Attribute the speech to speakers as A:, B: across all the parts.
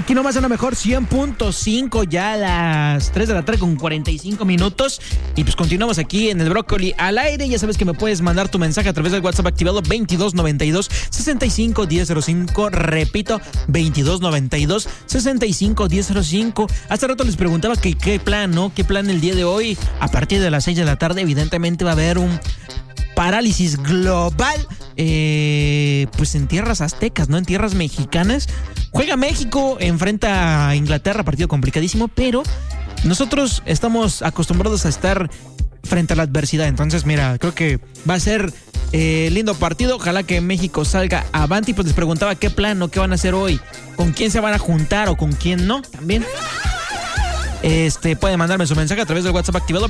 A: Aquí nomás en la mejor 100.5, ya a las 3 de la tarde con 45 minutos. Y pues continuamos aquí en el Brócoli al aire. Ya sabes que me puedes mandar tu mensaje a través del WhatsApp activado 2292-651005. Repito, 2292-651005. Hace rato les preguntaba que qué plan, ¿no? ¿Qué plan el día de hoy? A partir de las 6 de la tarde, evidentemente va a haber un parálisis global, pues en tierras aztecas, ¿no? En tierras mexicanas. Juega México, enfrenta a Inglaterra, partido complicadísimo, pero nosotros estamos acostumbrados a estar frente a la adversidad. Entonces, mira, creo que va a ser lindo partido. Ojalá que México salga avante. Y pues les preguntaba qué plan o qué van a hacer hoy. ¿Con quién se van a juntar o con quién no? También. Pueden mandarme su mensaje a través del WhatsApp activado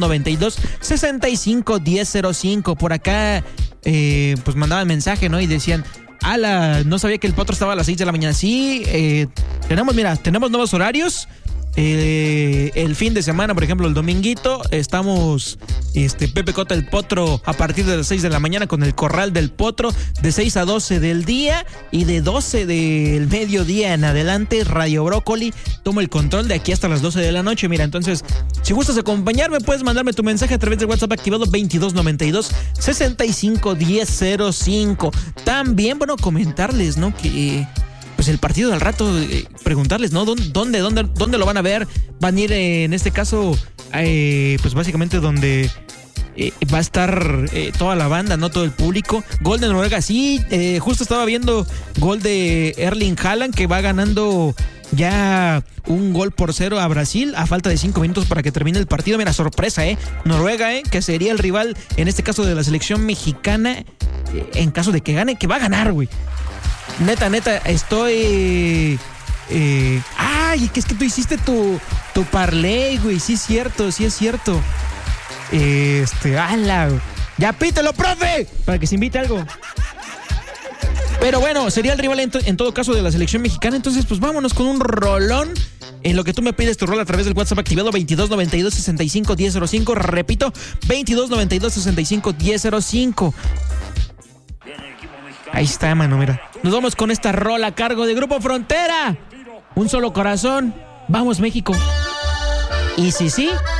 A: 2292-651005. Por acá, pues mandaban mensaje, ¿no? Y decían, no sabía que el potro estaba a las 6 de la mañana. Sí, tenemos nuevos horarios. El fin de semana, por ejemplo, el dominguito, estamos Pepe Cota el Potro a partir de las 6 de la mañana con el Corral del Potro, de 6 a 12 del día, y de 12 del mediodía en adelante Radio Brócoli toma el control de aquí hasta las 12 de la noche. Mira, entonces, si gustas acompañarme, puedes mandarme tu mensaje a través del WhatsApp activado 2292-651005. También, bueno, comentarles, ¿no? Que pues el partido del rato, preguntarles, ¿no? ¿Dónde lo van a ver? Van a ir, en este caso, pues básicamente donde va a estar toda la banda, ¿no? Todo el público. Gol de Noruega, sí, justo estaba viendo gol de Erling Haaland, que va ganando ya 1-0 a Brasil a falta de 5 minutos para que termine el partido. Mira, sorpresa, Noruega, que sería el rival, en este caso de la selección mexicana, en caso de que gane, que va a ganar, güey. Neta, estoy... Ay, que es que tú hiciste tu parlay, güey. Sí es cierto. ¡Hala! ¡Ya pítelo, profe! Para que se invite algo. Pero bueno, sería el rival en todo caso de la selección mexicana. Entonces, pues vámonos con un rolón. En lo que tú me pides tu rol a través del WhatsApp activado 2292-651005. Repito, 2292-651005. Ahí está, mano, mira. Nos vamos con esta rola a cargo de Grupo Frontera. Un solo corazón. Vamos, México. Y sí,